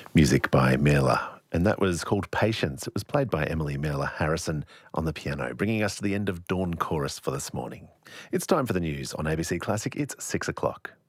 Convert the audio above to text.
Music by Mela, and that was called Patience. It was played by Emily Mela Harrison on the piano, bringing us to the end of Dawn Chorus for this morning. It's time for the news on ABC Classic. It's 6 o'clock.